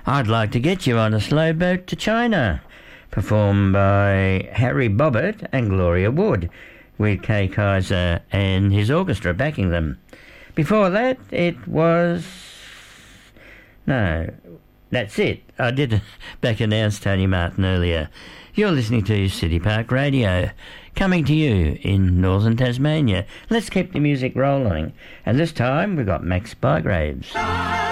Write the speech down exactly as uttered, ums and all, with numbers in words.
I'd Like to Get You on a Slow Boat to China, performed by Harry Bobbitt and Gloria Wood, with Kay Kaiser and his orchestra backing them. Before that, it was... No, that's it. I did back announce Tony Martin earlier. You're listening to City Park Radio, coming to you in northern Tasmania. Let's keep the music rolling. And this time we've got Max Bygraves.